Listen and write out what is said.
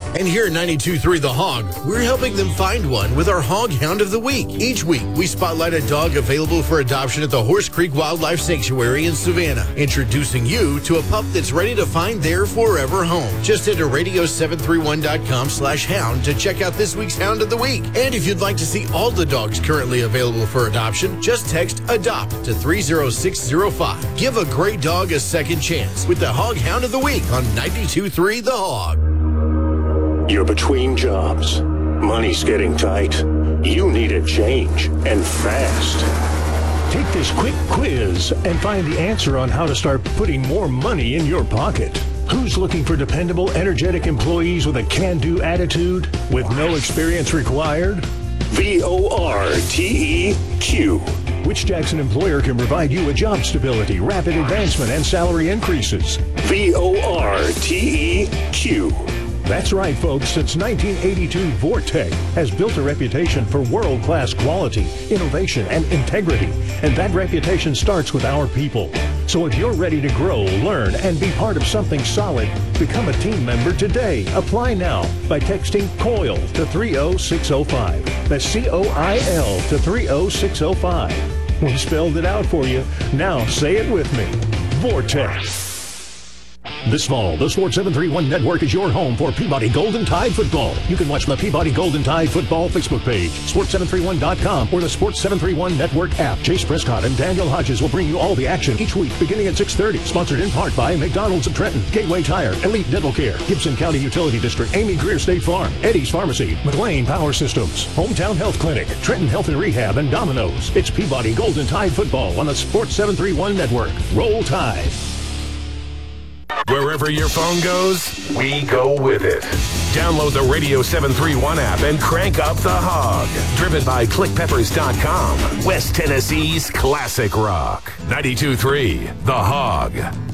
And here at 92.3 The Hog, we're helping them find one with our Hog Hound of the Week. Each week, we spotlight a dog available for adoption at the Horse Creek Wildlife Sanctuary in Savannah, introducing you to a pup that's ready to find their forever home. Just head to radio731.com/hound to check out this week's Hound of the Week. And if you'd like to see all the dogs currently available for adoption, just text ADOPT to 30605. Give a great dog a second chance with the Hog Hound of the Week on 92.3 The Hog. You're between jobs. Money's getting tight. You need a change, and fast. Take this quick quiz and find the answer on how to start putting more money in your pocket. Who's looking for dependable, energetic employees with a can-do attitude with no experience required? VORTEQ. Which Jackson employer can provide you with job stability, rapid advancement, and salary increases? VORTEQ. That's right, folks. Since 1982, Vortec has built a reputation for world-class quality, innovation, and integrity. And that reputation starts with our people. So if you're ready to grow, learn, and be part of something solid, become a team member today. Apply now by texting COIL to 30605. That's COIL to 30605. We spelled it out for you. Now say it with me. Vortec. This fall, the Sports 731 Network is your home for Peabody Golden Tide football. You can watch the Peabody Golden Tide football Facebook page, sports731.com, or the Sports 731 Network app. Chase Prescott and Daniel Hodges will bring you all the action each week beginning at 6:30. Sponsored in part by McDonald's of Trenton, Gateway Tire, Elite Dental Care, Gibson County Utility District, Amy Greer State Farm, Eddie's Pharmacy, McLean Power Systems, Hometown Health Clinic, Trenton Health and Rehab, and Domino's. It's Peabody Golden Tide football on the Sports 731 Network. Roll Tide. Wherever your phone goes, we go with it. Download the Radio 731 app and crank up the Hog. Driven by ClickPeppers.com. West Tennessee's classic rock. 92.3 The Hog.